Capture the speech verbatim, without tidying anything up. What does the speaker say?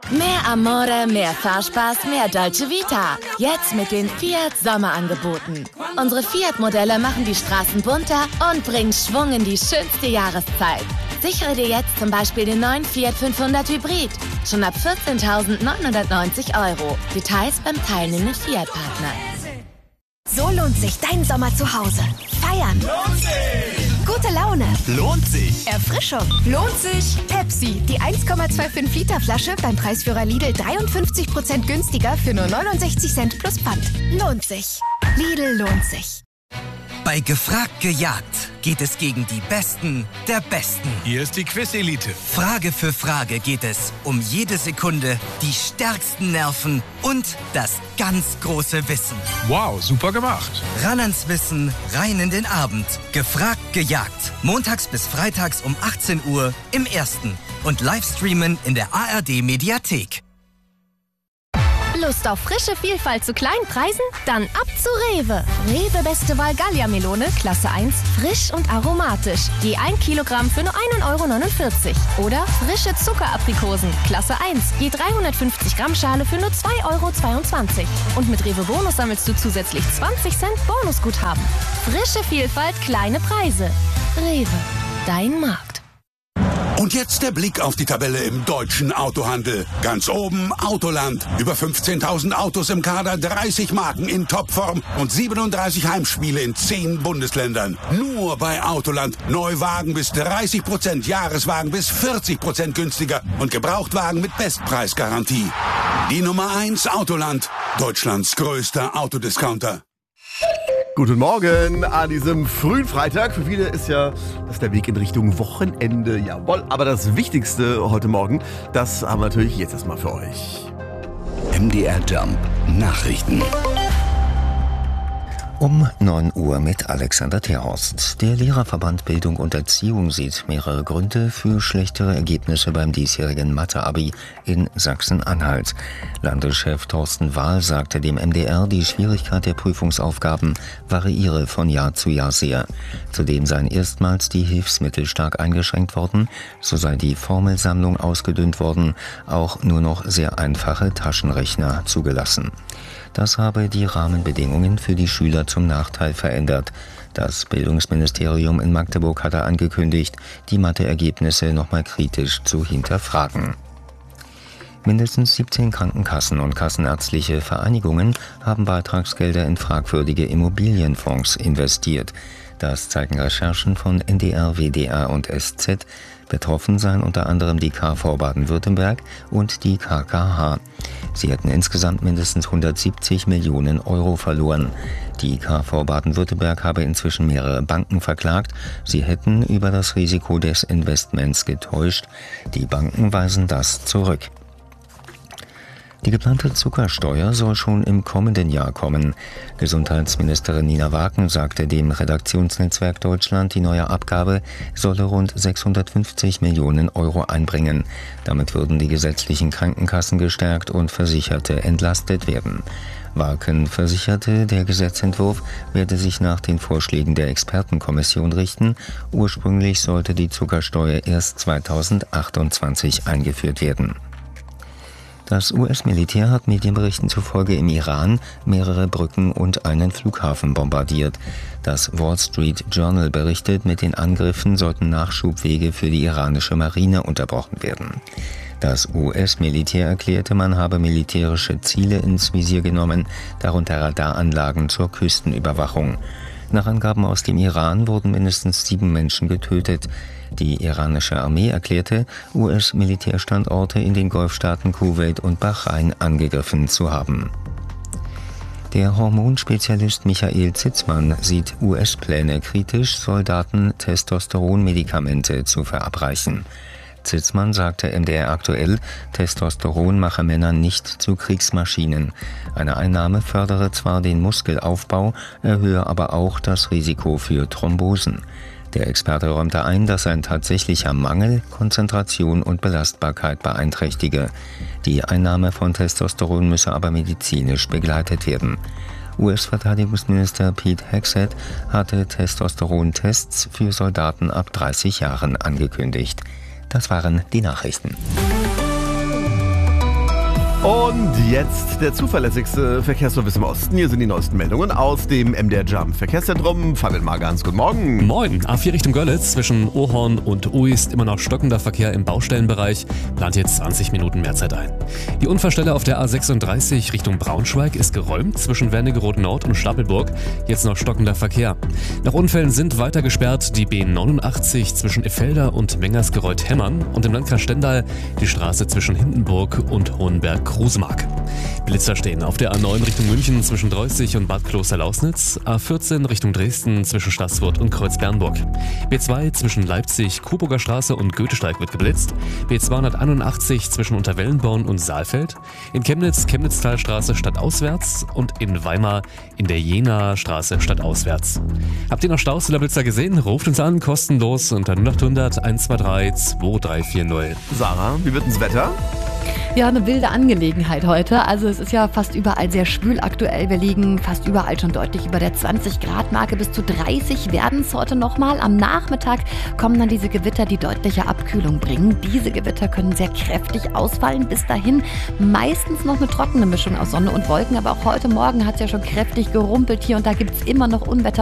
Mehr Amore, mehr Fahrspaß, mehr Dolce Vita. Jetzt mit den Fiat Sommerangeboten. Unsere Fiat-Modelle machen die Straßen bunter und bringen Schwung in die schönste Jahreszeit. Sichere dir jetzt zum Beispiel den neuen Fiat fünfhundert Hybrid. Schon ab vierzehntausendneunhundertneunzig Euro. Details beim teilnehmenden Fiat-Partner. So lohnt sich dein Sommer zu Hause. Feiern. Lohnt sich. Gute Laune. Lohnt sich. Erfrischung. Lohnt sich. Pepsi, die eins Komma fünfundzwanzig Liter Flasche beim Preisführer Lidl dreiundfünfzig Prozent günstiger für nur neunundsechzig Cent plus Pfand. Lohnt sich. Lidl lohnt sich. Bei Gefragt gejagt geht es gegen die Besten der Besten. Hier ist die Quiz-Elite. Frage für Frage geht es um jede Sekunde, die stärksten Nerven und das ganz große Wissen. Wow, super gemacht. Ran ans Wissen, rein in den Abend. Gefragt gejagt. Montags bis freitags um achtzehn Uhr im Ersten. Und Livestreamen in der A R D-Mediathek. Lust auf frische Vielfalt zu kleinen Preisen? Dann ab zu Rewe. Rewe Beste Wahl Gallia-Melone, Klasse eins, frisch und aromatisch. Je ein Kilogramm für nur ein Euro neunundvierzig. Oder frische Zuckeraprikosen, Klasse eins, je dreihundertfünfzig Gramm Schale für nur zwei Euro zweiundzwanzig. Und mit Rewe Bonus sammelst du zusätzlich zwanzig Cent Bonusguthaben. Frische Vielfalt, kleine Preise. Rewe, dein Markt. Und jetzt der Blick auf die Tabelle im deutschen Autohandel. Ganz oben Autoland. Über fünfzehntausend Autos im Kader, dreißig Marken in Topform und siebenunddreißig Heimspiele in zehn Bundesländern. Nur bei Autoland. Neuwagen bis dreißig Prozent, Jahreswagen bis vierzig Prozent günstiger und Gebrauchtwagen mit Bestpreisgarantie. Die Nummer eins Autoland. Deutschlands größter Autodiscounter. Guten Morgen an diesem frühen Freitag. Für viele ist ja das der Weg in Richtung Wochenende. Jawohl, aber das Wichtigste heute Morgen, das haben wir natürlich jetzt erstmal für euch. M D R Jump Nachrichten. Um neun Uhr mit Alexander Terhorst. Der Lehrerverband Bildung und Erziehung sieht mehrere Gründe für schlechtere Ergebnisse beim diesjährigen Mathe-Abi in Sachsen-Anhalt. Landeschef Thorsten Wahl sagte dem M D R, die Schwierigkeit der Prüfungsaufgaben variiere von Jahr zu Jahr sehr. Zudem seien erstmals die Hilfsmittel stark eingeschränkt worden, so sei die Formelsammlung ausgedünnt worden, auch nur noch sehr einfache Taschenrechner zugelassen. Das habe die Rahmenbedingungen für die Schüler zum Nachteil verändert. Das Bildungsministerium in Magdeburg hatte angekündigt, die Mathe-Ergebnisse nochmal kritisch zu hinterfragen. Mindestens siebzehn Krankenkassen und kassenärztliche Vereinigungen haben Beitragsgelder in fragwürdige Immobilienfonds investiert. Das zeigen Recherchen von N D R, W D R und S Z. Betroffen seien unter anderem die K V Baden-Württemberg und die K K H. Sie hätten insgesamt mindestens hundertsiebzig Millionen Euro verloren. Die K V Baden-Württemberg habe inzwischen mehrere Banken verklagt. Sie hätten über das Risiko des Investments getäuscht. Die Banken weisen das zurück. Die geplante Zuckersteuer soll schon im kommenden Jahr kommen. Gesundheitsministerin Nina Waken sagte dem Redaktionsnetzwerk Deutschland, die neue Abgabe solle rund sechshundertfünfzig Millionen Euro einbringen. Damit würden die gesetzlichen Krankenkassen gestärkt und Versicherte entlastet werden. Waken versicherte, der Gesetzentwurf werde sich nach den Vorschlägen der Expertenkommission richten. Ursprünglich sollte die Zuckersteuer erst zweitausendachtundzwanzig eingeführt werden. Das U S-Militär hat Medienberichten zufolge im Iran mehrere Brücken und einen Flughafen bombardiert. Das Wall Street Journal berichtet, mit den Angriffen sollten Nachschubwege für die iranische Marine unterbrochen werden. Das U S-Militär erklärte, man habe militärische Ziele ins Visier genommen, darunter Radaranlagen zur Küstenüberwachung. Nach Angaben aus dem Iran wurden mindestens sieben Menschen getötet. Die iranische Armee erklärte, U S-Militärstandorte in den Golfstaaten Kuwait und Bahrain angegriffen zu haben. Der Hormonspezialist Michael Zitzmann sieht U S-Pläne kritisch, Soldaten Testosteronmedikamente zu verabreichen. Zitzmann sagte M D R aktuell, Testosteron mache Männer nicht zu Kriegsmaschinen. Eine Einnahme fördere zwar den Muskelaufbau, erhöhe aber auch das Risiko für Thrombosen. Der Experte räumte ein, dass ein tatsächlicher Mangel Konzentration und Belastbarkeit beeinträchtige. Die Einnahme von Testosteron müsse aber medizinisch begleitet werden. U S-Verteidigungsminister Pete Hegseth hatte Testosterontests für Soldaten ab dreißig Jahren angekündigt. Das waren die Nachrichten. Und jetzt der zuverlässigste Verkehrsservice im Osten. Hier sind die neuesten Meldungen aus dem M D R Jump Verkehrszentrum. Fabian Magans, guten Morgen. Moin. A vier Richtung Görlitz zwischen Ohorn und Uist immer noch stockender Verkehr im Baustellenbereich. Plant jetzt zwanzig Minuten mehr Zeit ein. Die Unfallstelle auf der A sechsunddreißig Richtung Braunschweig ist geräumt zwischen Wernigerode Nord und Stapelburg. Jetzt noch stockender Verkehr. Nach Unfällen sind weiter gesperrt die B neunundachtzig zwischen Effelder und Mengersgereuth-Hemmern und im Landkreis Stendal die Straße zwischen Hindenburg und Hohenberg-Krusemark. Blitzer stehen auf der A neun Richtung München zwischen Dreußig und Bad Kloster-Lausnitz, A vierzehn Richtung Dresden zwischen Staßfurt und Kreuz-Bernburg. B zwei zwischen Leipzig, Coburger Straße und Goethesteig wird geblitzt, B zweihunderteinundachtzig zwischen Unterwellenborn und Saalfeld, in Chemnitz Chemnitztalstraße stadtauswärts und in Weimar in der Jenaer Straße stadtauswärts. Habt ihr noch Staus oder Blitzer gesehen? Ruft uns an, kostenlos unter null acht hundert eins zwei drei zwei drei vier null. Sarah, wie wird denn das Wetter? Ja, eine wilde Angelegenheit heute. Also es ist ja fast überall sehr schwül aktuell. Wir liegen fast überall schon deutlich über der zwanzig Grad Marke. Bis zu dreißig werden es heute nochmal. Am Nachmittag kommen dann diese Gewitter, die deutliche Abkühlung bringen. Diese Gewitter können sehr kräftig ausfallen. Bis dahin meistens noch eine trockene Mischung aus Sonne und Wolken. Aber auch heute Morgen hat es ja schon kräftig gerumpelt hier und da gibt es immer noch Unwetter.